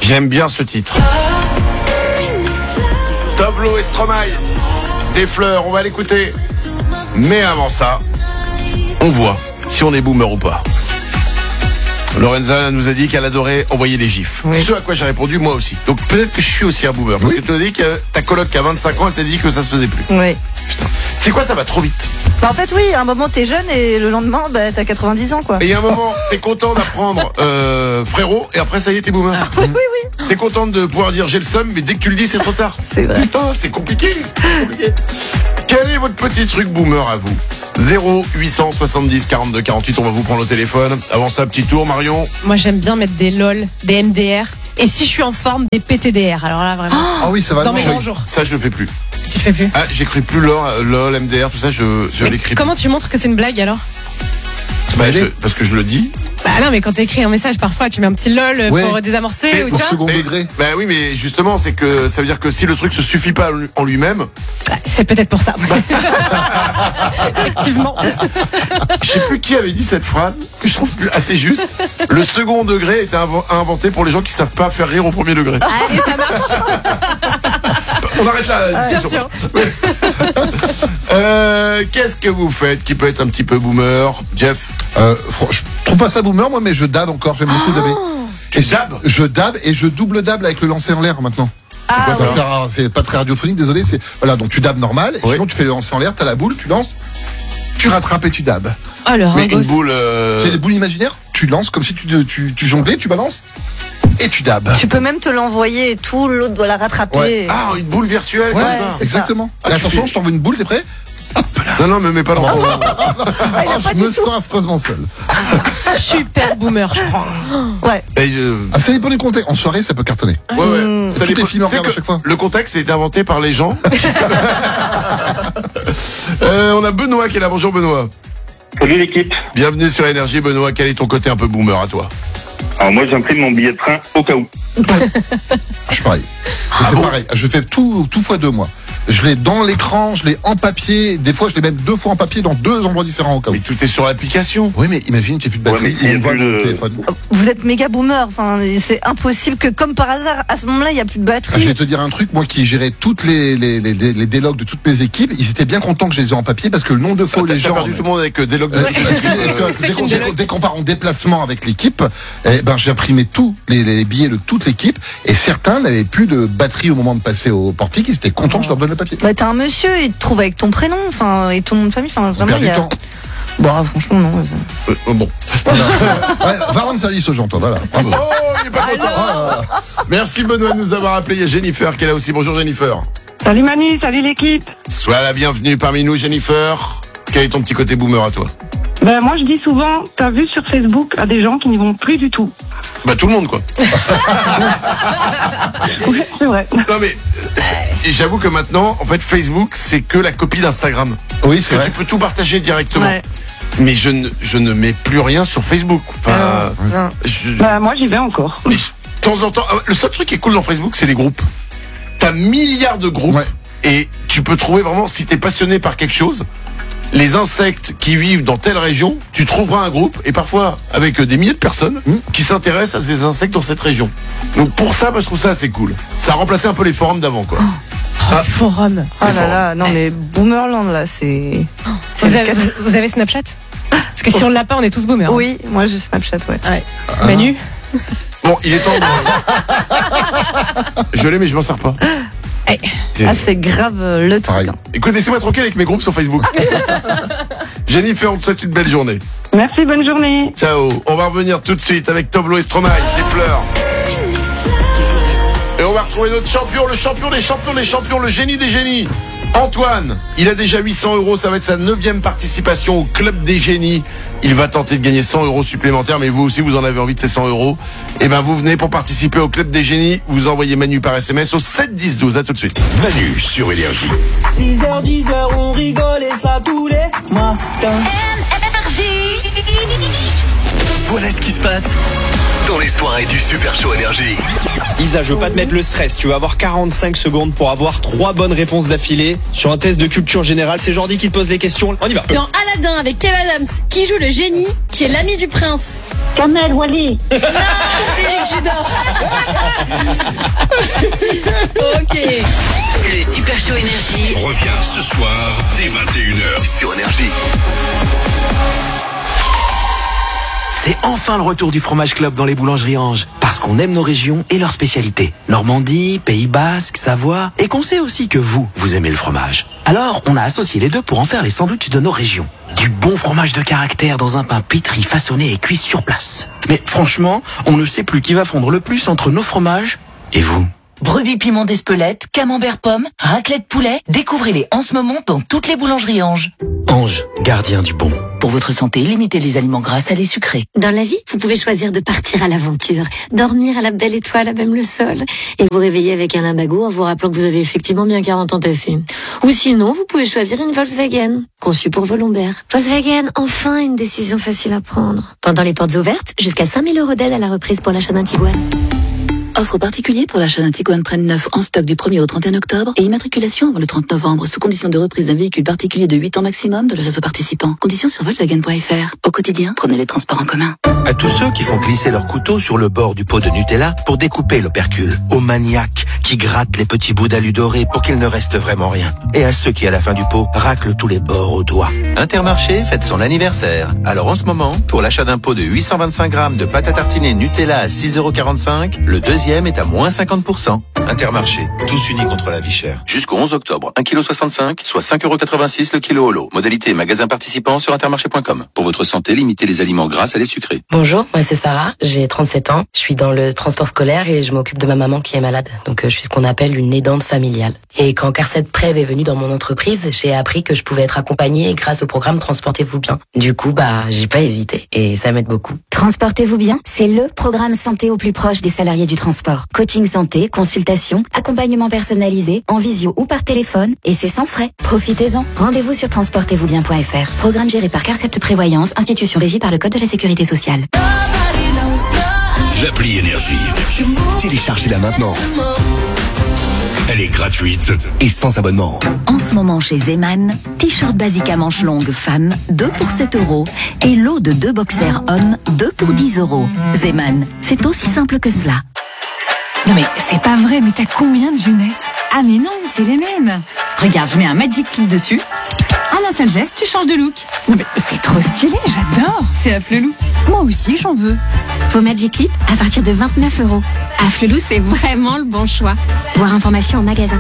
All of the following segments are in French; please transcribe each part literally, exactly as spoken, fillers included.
J'aime bien ce titre. Tove Lo et Stromae, des fleurs, on va l'écouter. Mais avant ça, on voit si on est boomer ou pas. Lorenza nous a dit qu'elle adorait envoyer les gifs. Oui. Ce à quoi j'ai répondu, moi aussi. Donc peut-être que je suis aussi un boomer. Parce oui. que tu as dit que ta coloc qui a vingt-cinq ans, elle t'a dit que ça se faisait plus. Oui. Putain. C'est quoi, ça va trop vite. Bah en fait oui, à un moment t'es jeune et le lendemain bah, t'as quatre-vingt-dix ans quoi. Et il y a un moment t'es content d'apprendre euh, frérot et après ça y est t'es boomer. Ah, oui oui oui. T'es contente de pouvoir dire j'ai le seum mais dès que tu le dis c'est trop tard. C'est vrai. Putain c'est compliqué. C'est compliqué. Quel est votre petit truc boomer à vous? Zéro huit cent soixante-dix quarante-deux quarante-huit, on va vous prendre au téléphone. Avant ça, petit tour, Marion. Moi j'aime bien mettre des LOL, des M D R. Et si je suis en forme, des P T D R. Alors là vraiment. Ah oui, ça va. Dans mes je, bons jours. Ça je le fais plus. Tu le fais plus? Ah, j'écris plus LOL, LOL, M D R, tout ça, je, je l'écris. Comment tu montres que c'est une blague alors? Bah, je, parce que je le dis. Bah non, mais quand t'écris un message, parfois tu mets un petit lol ouais. pour désamorcer et ou pour tu vois. second mais, degré. Bah oui, mais justement, c'est que ça veut dire que si le truc se suffit pas en lui-même. Bah, c'est peut-être pour ça. Effectivement. Je sais plus qui avait dit cette phrase que je trouve assez juste. Le second degré était inventé pour les gens qui savent pas faire rire au premier degré. Allez, ça marche. On arrête là. La Bien sûr. euh, Qu'est-ce que vous faites qui peut être un petit peu boomer, Jeff? euh, Je trouve pas ça boomer, moi, mais je dab encore. J'aime beaucoup dabber. Tu dabs? Je dab et je double dab avec le lancer en l'air maintenant. Ah, c'est, quoi, ouais. ça sert, c'est pas très radiophonique, désolé. C'est voilà, donc tu dabs normal. Et oui. Sinon, tu fais le lancer en l'air. T'as la boule, tu lances, tu rattrapes et tu dabs. Oh le Mais une ringos. boule. Euh... C'est les boules imaginaires. Tu lances comme si tu tu, tu jonglais, tu balances et tu dabs. Tu peux même te l'envoyer et tout, l'autre doit la rattraper. Ouais. Ah, une boule virtuelle Ouais, comme ça. exactement. Ah, et tu attention, fais- je t'envoie une boule, t'es prêt? Non, non, mais mets pas dans Oh, il a pas je du me tout. sens affreusement seul. Super boomer, je crois. Ouais. Et, euh, Ah, ça dépend du contexte. En soirée, ça peut cartonner. ouais, ouais. Mmh. Ça Toutes les dépend- filles me tu sais regardent que à chaque fois. Le contexte a été inventé par les gens. euh, on a Benoît qui est là. Bonjour Benoît. Salut l'équipe. Bienvenue sur Énergie. Benoît, quel est ton côté un peu boomer à toi? Alors moi j'imprime mon billet de train au cas où. Je suis pareil. Je fais pareil. Je fais tout, tout fois deux, moi. Je l'ai dans l'écran, je l'ai en papier. Des fois, je l'ai même deux fois en papier dans deux endroits différents au cas où. Mais tout est sur l'application. Oui, mais imagine, tu n'as plus de batterie, Ouais, mais il y a on voit plus le de- téléphone. Vous êtes méga boomer, enfin c'est impossible que comme par hasard à ce moment-là il y a plus de Ah, je batterie. vais te dire un truc, moi qui gérais toutes les, les, les, les, les délogs de toutes mes équipes, ils étaient bien contents que je les ai en papier parce que le nombre de fois où T'as les t'as gens... perdu tout le monde avec euh, des logs de Euh, parce que- parce que- C'est dès, ça qu'on, qui me dès, délogue. dès qu'on part en déplacement avec l'équipe, eh ben, j'imprimais tous les, les billets de toute l'équipe et certains n'avaient plus de batterie au moment de passer au portique, ils étaient contents que je leur donne le papier. Bah t'es un monsieur, il te trouve avec ton prénom, enfin et ton nom de famille, enfin On vraiment perd il y du a. temps. Bon franchement non. ouais. Euh, bon. Ouais, va rendre service aux gens, toi, voilà. Bravo. Oh, il est pas content. Merci Benoît de nous avoir appelé. Il y a Jennifer qui est là aussi. Bonjour Jennifer. Salut Manu, salut l'équipe. Sois la bienvenue parmi nous Jennifer. Quel est ton petit côté boomer à toi? Ben moi je dis souvent, t'as vu sur Facebook à des gens qui n'y vont plus du tout. Bah tout le monde quoi. Ouais, c'est vrai. Non mais euh, j'avoue que maintenant en fait Facebook c'est que la copie d'Instagram. Oui, Parce c'est que vrai. tu peux tout partager directement. Ouais. Mais je ne, je ne mets plus rien sur Facebook. Enfin, Non. je- je- Ben moi j'y vais encore. mais je- de temps en temps, ah, le seul truc qui est cool dans Facebook, c'est les groupes. T'as milliards de groupes Ouais. et tu peux trouver vraiment, si t'es passionné par quelque chose, les insectes qui vivent dans telle région, tu trouveras un groupe et parfois avec euh, des milliers de personnes Mmh. qui s'intéressent à ces insectes dans cette région. Donc pour ça, bah, je trouve ça assez cool. Ça a remplacé un peu les forums d'avant, quoi. Oh, le forum. Oh Les là là, non mais boomerland là c'est. c'est Vous le avez, cas- vous- vous avez Snapchat? Parce que si on l'a pas, on est tous boomers. Oui, moi j'ai Snapchat, ouais. Ouais. Manu? Bon, il est temps de... Je l'ai mais je m'en sers pas. Hey. Ah c'est grave euh, le truc. Pareil. hein. Écoute, laissez-moi tranquille avec mes groupes sur Facebook. Jennifer, on te souhaite une belle journée. Merci, bonne journée. Ciao. On va revenir tout de suite avec Tove Lo et Stromae, des fleurs. Et on va retrouver notre champion, le champion des champions des champions, le génie des génies. Antoine, il a déjà huit cents euros, ça va être sa neuvième participation au Club des Génies. Il va tenter de gagner cent euros supplémentaires, mais vous aussi, vous en avez envie de ces cent euros. Et ben, vous venez pour participer au Club des Génies. Vous envoyez Manu par S M S au sept dix douze. À tout de suite. Manu sur Énergie. six heures, dix heures, on rigole et ça tous les matins. Voilà ce qui se passe dans les soirées du Super Show Énergie. Isa, je veux pas te mettre le stress. Tu vas avoir quarante-cinq secondes pour avoir trois bonnes réponses d'affilée sur un test de culture générale. C'est Jordi qui te pose les questions. On y va. Dans Aladdin avec Kev Adams, qui joue le génie, qui est l'ami du prince? Kamel Wally. Non, c'est Eric Judor. Ok. Le Super Show Énergie Reviens ce soir dès vingt et une heures sur Énergie. C'est enfin le retour du Fromage Club dans les boulangeries Ange. Parce qu'on aime nos régions et leurs spécialités. Normandie, Pays Basque, Savoie. Et qu'on sait aussi que vous, vous aimez le fromage. Alors, on a associé les deux pour en faire les sandwichs de nos régions. Du bon fromage de caractère dans un pain pétri, façonné et cuit sur place. Mais franchement, on ne sait plus qui va fondre le plus entre nos fromages et vous. Brebis piment d'Espelette, camembert pomme, raclette poulet. Découvrez-les en ce moment dans toutes les boulangeries Ange. Ange, gardien du bon. Pour votre santé, limitez les aliments gras, salés, sucrés. Dans la vie, vous pouvez choisir de partir à l'aventure, dormir à la belle étoile, à même le sol, et vous réveiller avec un limbago en vous rappelant que vous avez effectivement bien quarante ans tassés. Ou sinon, vous pouvez choisir une Volkswagen, conçue pour vos lombaires. Volkswagen, enfin une décision facile à prendre. Pendant les portes ouvertes, jusqu'à cinq mille euros d'aide à la reprise pour l'achat d'un Tiguan. Offre particulier pour l'achat d'un Tiguan Trend neuf en stock du premier au trente et un octobre et immatriculation avant le trente novembre sous condition de reprise d'un véhicule particulier de huit ans maximum dans le réseau participant. Conditions sur Volkswagen point F R. Au quotidien, prenez les transports en commun. À tous ceux qui font glisser leur couteau sur le bord du pot de Nutella pour découper l'opercule. Aux maniaques qui grattent les petits bouts d'alu doré pour qu'il ne reste vraiment rien. Et à ceux qui, à la fin du pot, raclent tous les bords au doigt. Intermarché fête son anniversaire. Alors en ce moment, pour l'achat d'un pot de huit cent vingt-cinq grammes de pâte à tartiner Nutella à six euros quarante-cinq, le deuxième est à moins cinquante pour cent. Intermarché, tous unis contre la vie chère. Jusqu'au onze octobre, un virgule soixante-cinq kilos, soit cinq euros quatre-vingt-six le kilo au lot. Modalité magasin participant sur intermarché point com. Pour votre santé, limitez les aliments gras, salés, sucrés. Bonjour, moi c'est Sarah, j'ai trente-sept ans. Je suis dans le transport scolaire et je m'occupe de ma maman qui est malade. Donc euh, je suis ce qu'on appelle une aidante familiale. Et quand Carcet Prev est venu dans mon entreprise, j'ai appris que je pouvais être accompagnée grâce au programme Transportez-vous bien. Du coup, bah j'ai pas hésité et ça m'aide beaucoup. Transportez-vous bien, c'est le programme santé au plus proche des salariés du transport. Coaching santé, consultation, accompagnement personnalisé, en visio ou par téléphone, et c'est sans frais. Profitez-en. Rendez-vous sur transportez vous bien point F R. Programme géré par Carcept Prévoyance, institution régie par le Code de la Sécurité sociale. L'appli Énergie. Téléchargez-la maintenant. Elle est gratuite et sans abonnement. En ce moment chez Zeman, t-shirt basique à manches longues femmes, deux pour sept euros. Et lot de deux boxers hommes, deux pour dix euros. Zeman, c'est aussi simple que cela. Non mais c'est pas vrai, mais t'as combien de lunettes? Ah mais non, c'est les mêmes. Regarde, je mets un Magic Clip dessus. En un seul geste, tu changes de look. Non mais c'est trop stylé, j'adore. C'est Afflelou. Moi aussi, j'en veux. Vos Magic Clip à partir de vingt-neuf euros. Afflelou, c'est vraiment le bon choix. Voir information en magasin.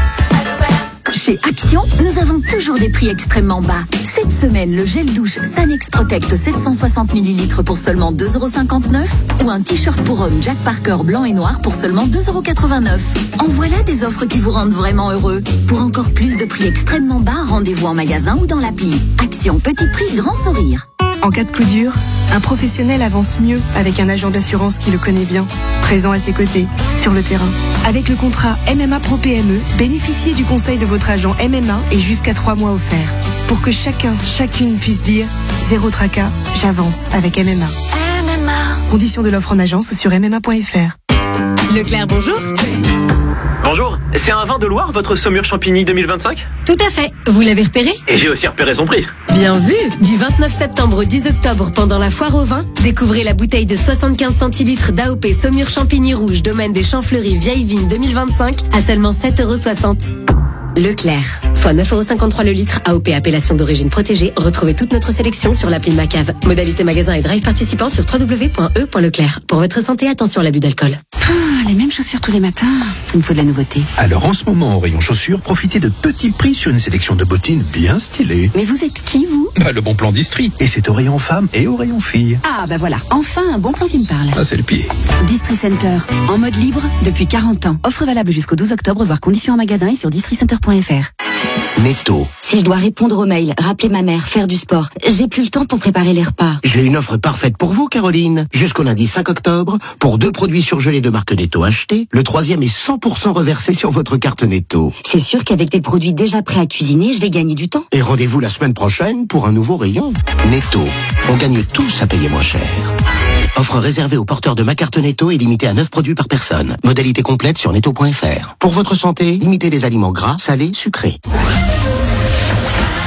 Chez Action, nous avons toujours des prix extrêmement bas. Cette semaine, le gel douche Sanex Protect sept cent soixante millilitres pour seulement deux euros cinquante-neuf ou un t-shirt pour homme Jack Parker blanc et noir pour seulement deux euros quatre-vingt-neuf. En voilà des offres qui vous rendent vraiment heureux. Pour encore plus de prix extrêmement bas, rendez-vous en magasin ou dans l'appli. Action, petit prix, grand sourire. En cas de coup dur, un professionnel avance mieux avec un agent d'assurance qui le connaît bien, présent à ses côtés, sur le terrain. Avec le contrat M M A Pro P M E, bénéficiez du conseil de votre agent M M A et jusqu'à trois mois offerts. Pour que chacun, chacune puisse dire « Zéro tracas, j'avance avec M M A ». M M A. Conditions de l'offre en agence sur m m a point f r. Leclerc, bonjour. Bonjour, c'est un vin de Loire, votre Saumur Champigny deux mille vingt-cinq? Tout à fait. Vous l'avez repéré? Et j'ai aussi repéré son prix. Bien vu. Du vingt-neuf septembre au dix octobre, pendant la foire au vin, découvrez la bouteille de soixante-quinze centilitres d'A O P Saumur Champigny Rouge, domaine des Champs Fleuris Vieille Vigne deux mille vingt-cinq, à seulement sept euros soixante. Leclerc, soit neuf euros cinquante-trois le litre, A O P appellation d'origine protégée. Retrouvez toute notre sélection sur l'appli Macave. Modalité magasin et drive participant sur w w w point e point leclerc. Pour votre santé, attention à l'abus d'alcool. Ah, les mêmes chaussures tous les matins. Il me faut de la nouveauté. Alors en ce moment, au rayon chaussures, profitez de petits prix sur une sélection de bottines bien stylées. Mais vous êtes qui, vous? Bah, le bon plan d'Istrie. Et c'est au rayon femmes et au rayon filles. Ah, bah voilà. Enfin, un bon plan qui me parle. Ah, c'est le pied. Distri Center. En mode libre depuis quarante ans. Offre valable jusqu'au douze octobre, voire conditions en magasin et sur distri center point f r. Netto. Si je dois répondre aux mails, rappeler ma mère, faire du sport, j'ai plus le temps pour préparer les repas. J'ai une offre parfaite pour vous, Caroline. Jusqu'au lundi cinq octobre, pour deux produits surgelés de marque Netto achetés, le troisième est cent pour cent reversé sur votre carte Netto. C'est sûr qu'avec des produits déjà prêts à cuisiner, je vais gagner du temps. Et rendez-vous la semaine prochaine pour un nouveau rayon. Netto. On gagne tous à payer moins cher. Offre réservée aux porteurs de ma carte Netto et limitée à neuf produits par personne. Modalité complète sur netto point f r. Pour votre santé, limitez les aliments gras, salés, sucrés.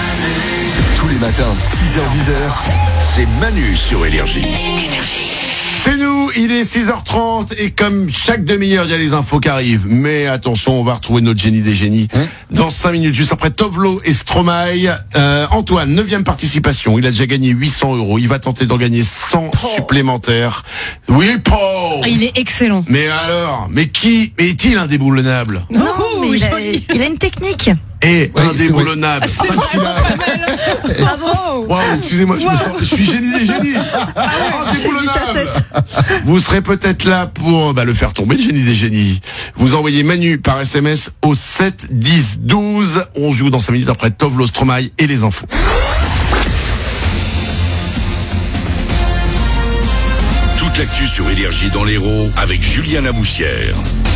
Tous les matins, six heures dix heures, c'est Manu sur Énergie. Énergie. C'est nous, il est six heures trente et comme chaque demi-heure, il y a les infos qui arrivent. Mais attention, on va retrouver notre génie des génies hein dans cinq minutes, juste après Tovlo et Stromae. Euh, Antoine, neuvième participation, il a déjà gagné huit cents euros. Il va tenter d'en gagner cent oh. supplémentaires. Oui, Paul. Il est excellent. Mais alors, mais qui est-il indéboulonnable? Non, mais il a, il a une technique. Et oui, indéboulonnable. cinq syllabes. Bravo. Wow, excusez-moi, je, wow. me sens, je suis génie des génies. Indéboulonnable. Vous serez peut-être là pour bah, le faire tomber, le génie des génies. Vous envoyez Manu par S M S au sept dix douze. On joue dans cinq minutes après Tovlo, Stromae et les infos. Toute l'actu sur Énergie dans l'Hérault avec Julien Laboussière.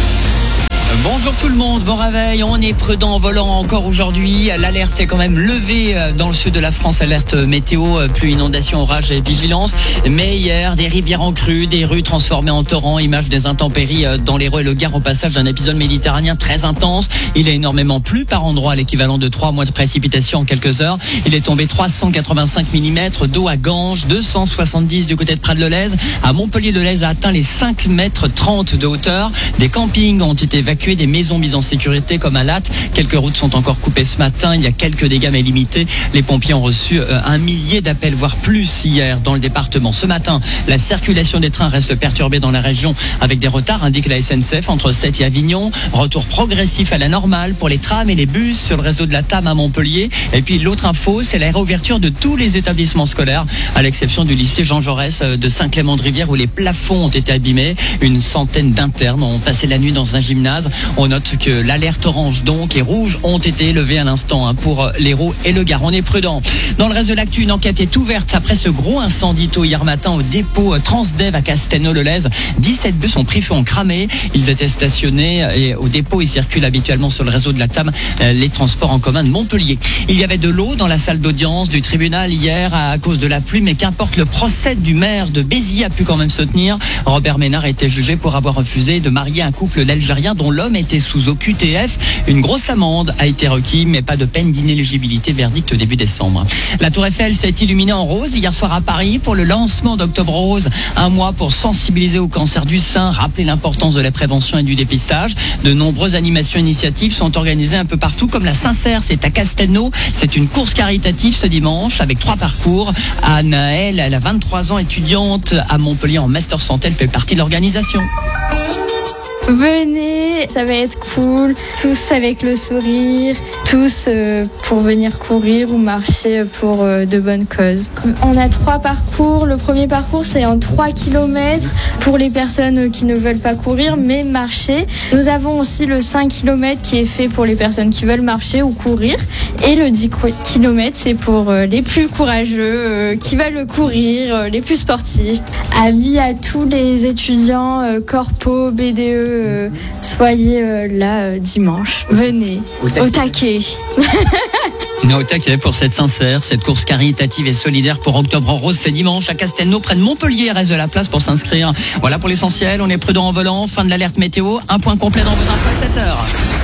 Bonjour tout le monde, bon réveil, on est prudent en volant encore aujourd'hui. L'alerte est quand même levée dans le sud de la France, alerte météo, pluie, inondation, orage et vigilance. Mais hier, des rivières en crue, des rues transformées en torrents, image des intempéries dans l'Hérault et le Gard au passage d'un épisode méditerranéen très intense. Il a énormément plu par endroits, l'équivalent de trois mois de précipitations en quelques heures. Il est tombé trois cent quatre-vingt-cinq millimètres d'eau à Ganges, deux cent soixante-dix du côté de Prades-le-Lez. À Montpellier-le-Lez a atteint les cinq mètres trente de hauteur. Des campings ont été évacués, des maisons mises en sécurité comme à Latte. Quelques routes sont encore coupées ce matin. Il y a quelques dégâts mais limités. Les pompiers ont reçu euh, un millier d'appels, voire plus hier dans le département. Ce matin, la circulation des trains reste perturbée dans la région avec des retards, indique la S N C F entre Sète et Avignon. Retour progressif à la normale pour les trams et les bus sur le réseau de la T A M à Montpellier. Et puis l'autre info, c'est la réouverture de tous les établissements scolaires, à l'exception du lycée Jean Jaurès de Saint-Clément-de-Rivière où les plafonds ont été abîmés. Une centaine d'internes ont passé la nuit dans un gymnase. On note que l'alerte orange donc et rouge ont été levées à l'instant hein, pour l'Hérault et le Gard. On est prudent. Dans le reste de l'actu, une enquête est ouverte après ce gros incendie tôt hier matin au dépôt Transdev à Castelnau-le-Lez. dix-sept bus ont pris feu, ont cramé. Ils étaient stationnés et au dépôt, ils circulent habituellement sur le réseau de la T A M, les transports en commun de Montpellier. Il y avait de l'eau dans la salle d'audience du tribunal hier à cause de la pluie, mais qu'importe, le procès du maire de Béziers a pu quand même se tenir. Robert Ménard a été jugé pour avoir refusé de marier un couple d'Algériens dont l'homme était sous O Q T F. Une grosse amende a été requise, mais pas de peine d'inéligibilité. Verdict début décembre. La Tour Eiffel s'est illuminée en rose hier soir à Paris pour le lancement d'Octobre Rose. Un mois pour sensibiliser au cancer du sein, rappeler l'importance de la prévention et du dépistage. De nombreuses animations et initiatives sont organisées un peu partout, comme la Sincère, c'est à Castelnau. C'est une course caritative ce dimanche avec trois parcours. Anaëlle, elle a vingt-trois ans, étudiante à Montpellier en master santé. Elle fait partie de l'organisation. Venez, ça va être cool, tous avec le sourire, tous euh, pour venir courir ou marcher pour euh, de bonnes causes. On a trois parcours. Le premier parcours, c'est en trois kilomètres pour les personnes qui ne veulent pas courir mais marcher. Nous avons aussi le cinq kilomètres qui est fait pour les personnes qui veulent marcher ou courir. Et le dix kilomètres, c'est pour euh, les plus courageux euh, qui veulent courir, euh, les plus sportifs. Avis à tous les étudiants euh, corpo, B D E, Euh, soyez euh, là euh, dimanche. Venez au taquet. Au taquet. Au taquet pour cette Sincère, cette course caritative et solidaire pour Octobre Rose. C'est dimanche à Castelnau, près de Montpellier. Reste de la place pour s'inscrire. Voilà pour l'essentiel. On est prudent en volant. Fin de l'alerte météo. Un point complet dans vos infos à sept heures.